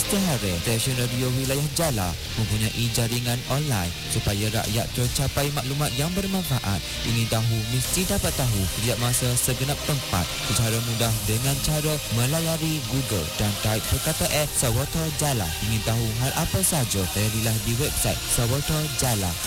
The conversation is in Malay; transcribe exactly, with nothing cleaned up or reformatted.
Istiharah Stesen Radio Wilayah Jala mempunyai jaringan online supaya rakyat tercapai maklumat yang bermanfaat. Ingin tahu mesti dapat tahu setiap masa segenap tempat secara mudah dengan cara melayari Google dan type perkataan Sawata Jala. Ingin tahu hal apa saja, layarilah di website Sawata Jala.